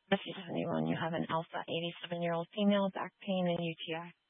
Mrs. 71, you have an alpha 87-year-old female, back pain and UTI.